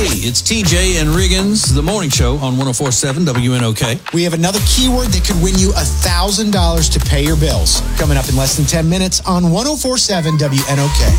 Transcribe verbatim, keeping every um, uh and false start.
Hey, it's T J and Riggins, the morning show on one oh four point seven W N O K. We have another keyword that could win you one thousand dollars to pay your bills. Coming up in less than ten minutes on one oh four point seven W N O K.